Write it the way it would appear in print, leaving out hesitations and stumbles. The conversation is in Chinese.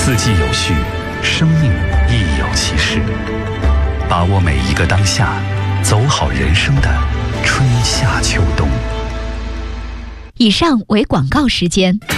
四季有序，生命亦有其事。把握每一个当下，走好人生的春夏秋冬。 以上为广告时间。